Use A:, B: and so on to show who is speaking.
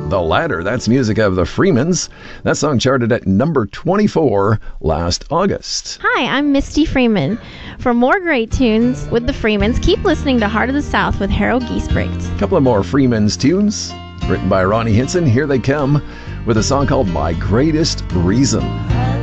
A: The Ladder. That's music of the Freemans. That song charted at number 24 last August.
B: Hi, I'm Misty Freeman. For more great tunes with the Freemans, keep listening to Heart of the South with Harold Giesbricht.
A: A couple of more Freemans tunes written by Ronnie Hinson. Here they come with a song called My Greatest Reason.